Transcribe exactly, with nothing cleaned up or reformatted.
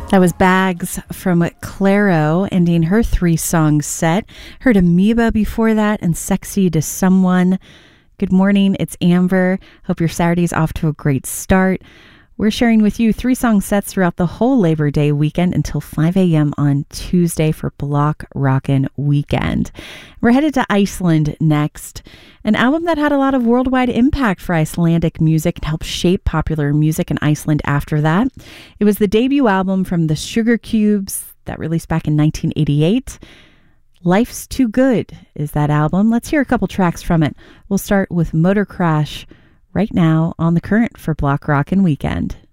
That was Bags from Clairo, ending her three-song set. Heard Amoeba before that and Sexy to Someone. Good morning, it's Amber. Hope your Saturday's off to a great start. We're sharing with you three-song sets throughout the whole Labor Day weekend until five a.m. on Tuesday for Block Rockin' Weekend. We're headed to Iceland next, an album that had a lot of worldwide impact for Icelandic music and helped shape popular music in Iceland after that. It was the debut album from the Sugar Cubes that released back in nineteen eighty-eight. Life's Too Good is that album. Let's hear a couple tracks from it. We'll start with Motor Crash right now on The Current for Block Rockin' Weekend.